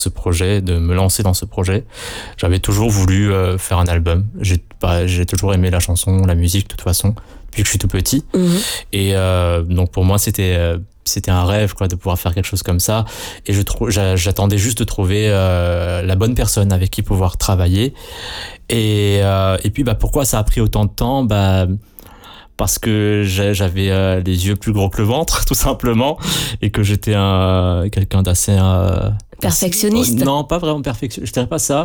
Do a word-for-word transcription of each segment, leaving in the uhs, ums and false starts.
ce projet, de me lancer dans ce projet. J'avais toujours voulu euh, faire un album. J'ai, bah, j'ai toujours aimé la chanson, la musique, de toute façon, depuis que je suis tout petit. Mmh. Et euh, donc pour moi, c'était euh, c'était un rêve, quoi, de pouvoir faire quelque chose comme ça. Et je trou- j'attendais juste de trouver euh, la bonne personne avec qui pouvoir travailler. Et euh, et puis bah pourquoi ça a pris autant de temps? Bah parce que j'avais euh, les yeux plus gros que le ventre, tout simplement, et que j'étais un quelqu'un d'assez euh, perfectionniste. Non, pas vraiment perfectionniste. Je dirais pas ça.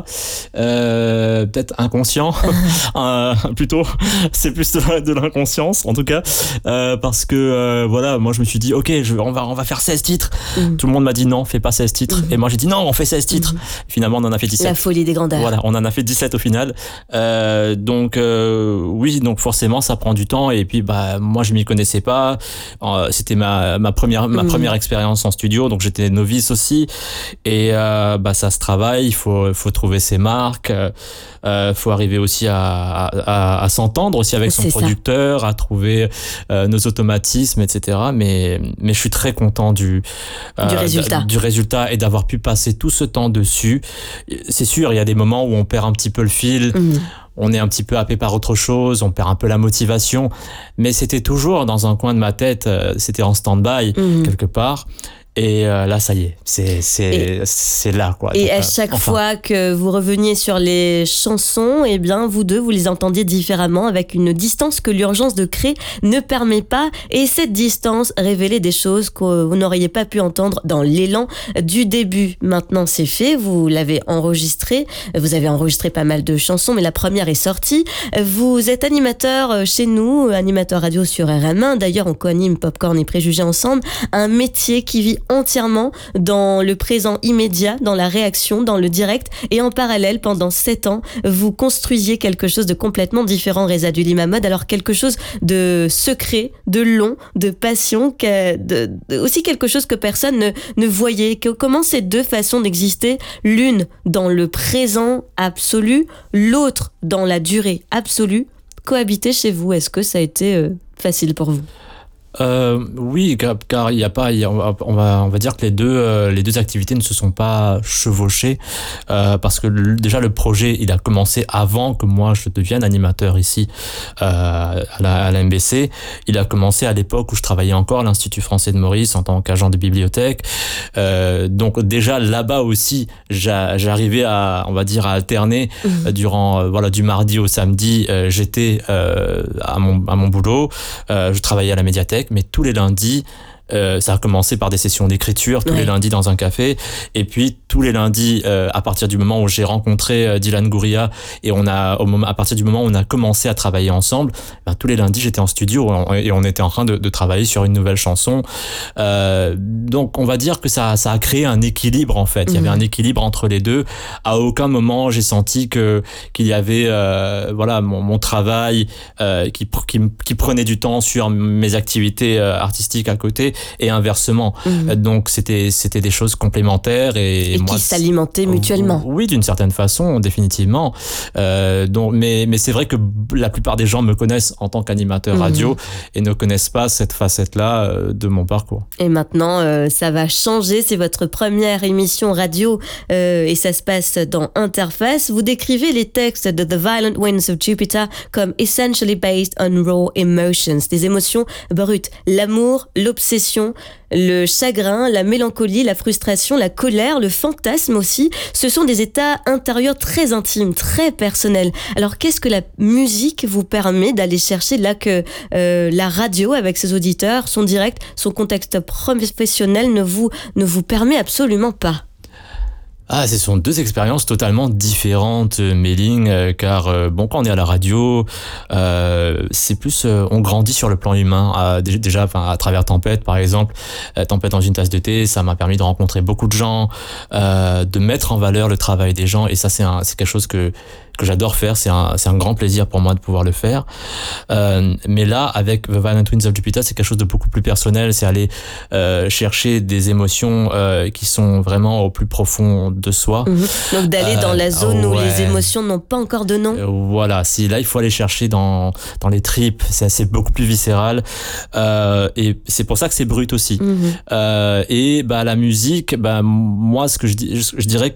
Euh, peut-être inconscient, euh, plutôt. C'est plus de, de l'inconscience, en tout cas, euh, parce que euh, voilà, moi je me suis dit, ok, je, on va on va faire seize titres. Mm. Tout le monde m'a dit non, fais pas seize titres. Mm. Et moi j'ai dit non, on fait seize titres. Mm. Finalement, on en a fait dix-sept. La folie des grandeurs. Voilà, on en a fait dix-sept au final. Euh, donc euh, oui, donc forcément, ça prend du temps. Et puis bah moi je m'y connaissais pas. Euh, c'était ma ma première ma mm. première expérience en studio, donc j'étais novice aussi. Et euh, bah ça se travaille, il faut faut trouver ses marques, euh, faut arriver aussi à à, à s'entendre aussi avec son C'est producteur, ça. à trouver euh, nos automatismes, et cetera. Mais mais je suis très content du euh, du résultat, d- du résultat et d'avoir pu passer tout ce temps dessus. C'est sûr, il y a des moments où on perd un petit peu le fil. Mmh. On est un petit peu happé par autre chose, on perd un peu la motivation, mais c'était toujours dans un coin de ma tête, c'était en stand-by mmh. quelque part. Et euh, là, ça y est, c'est c'est et, c'est là quoi. Et Donc, à chaque enfin. fois que vous reveniez sur les chansons, eh bien vous deux, vous les entendiez différemment, avec une distance que l'urgence de créer ne permet pas. Et cette distance révélait des choses que vous n'auriez pas pu entendre dans l'élan du début. Maintenant, c'est fait. Vous l'avez enregistré. Vous avez enregistré pas mal de chansons, mais la première est sortie. Vous êtes animateur chez nous, animateur radio sur R M un. D'ailleurs, on co-anime Popcorn et Préjugés ensemble. Un métier qui vit entièrement dans le présent immédiat, dans la réaction, dans le direct, et en parallèle, pendant sept ans, vous construisiez quelque chose de complètement différent, Reza Duli-Mahmoud, alors quelque chose de secret, de long, de passion, que, de, de, aussi quelque chose que personne ne, ne voyait. Que, comment ces deux façons d'exister, l'une dans le présent absolu, l'autre dans la durée absolue, cohabiter chez vous? Est-ce que ça a été euh, facile pour vous? Euh, oui, car, car il y a pas, il y a, on va, on va dire que les deux, euh, les deux activités ne se sont pas chevauchées, euh, parce que le, déjà le projet, il a commencé avant que moi je devienne animateur ici, euh, à la, à la M B C. Il a commencé à l'époque où je travaillais encore à l'Institut français de Maurice en tant qu'agent de bibliothèque. Euh, donc déjà là-bas aussi, j'a, j'arrivais à, on va dire, à alterner mmh. euh, durant, euh, voilà, du mardi au samedi, euh, j'étais euh, à mon, à mon boulot, euh, je travaillais à la médiathèque. Mais tous les lundis, euh, ça a commencé par des sessions d'écriture, tous ouais. les lundis dans un café, et puis tous les lundis, euh, à partir du moment où j'ai rencontré euh, Dylan Gouria, et on a, au moment, à partir du moment où on a commencé à travailler ensemble, ben, tous les lundis j'étais en studio et on, et on était en train de, de travailler sur une nouvelle chanson. Euh, donc on va dire que ça, ça a créé un équilibre en fait. Il mmh. y avait un équilibre entre les deux. À aucun moment j'ai senti que qu'il y avait, euh, voilà, mon, mon travail euh, qui, qui, qui prenait du temps sur mes activités euh, artistiques à côté. Et inversement. Mmh. Donc, c'était, c'était des choses complémentaires. Et, et moi, qui s'alimentaient mutuellement. Oui, d'une certaine façon, définitivement. Euh, donc, mais, mais c'est vrai que la plupart des gens me connaissent en tant qu'animateur mmh. radio et ne connaissent pas cette facette-là euh, de mon parcours. Et maintenant, euh, ça va changer. C'est votre première émission radio euh, et ça se passe dans Interface. Vous décrivez les textes de The Violent Winds of Jupiter comme essentially based on raw emotions, des émotions brutes. L'amour, l'obsession, le chagrin, la mélancolie, la frustration, la colère, le fantasme aussi. Ce sont des états intérieurs très intimes, très personnels. Alors, qu'est-ce que la musique vous permet d'aller chercher là que euh, la radio, avec ses auditeurs, son direct, son contexte professionnel ne vous, ne vous permet absolument pas? Ah, ce sont deux expériences totalement différentes, Méling, euh, car euh, bon, quand on est à la radio, euh, c'est plus, euh, on grandit sur le plan humain. Euh, déjà, enfin, à travers Tempête, par exemple, euh, Tempête dans une tasse de thé, ça m'a permis de rencontrer beaucoup de gens, euh, de mettre en valeur le travail des gens, et ça, c'est un, c'est quelque chose que que j'adore faire. C'est un, c'est un grand plaisir pour moi de pouvoir le faire. Euh, mais là, avec The Violent Winds of Jupiter, c'est quelque chose de beaucoup plus personnel. C'est aller euh, chercher des émotions euh, qui sont vraiment au plus profond de soi. Mmh. Donc d'aller euh, dans la zone ouais. où les émotions n'ont pas encore de nom. Euh, voilà, si là il faut aller chercher dans dans les tripes, c'est assez beaucoup plus viscéral. Euh, et c'est pour ça que c'est brut aussi. Mmh. Euh, et bah la musique, bah moi ce que je dis, je, je dirais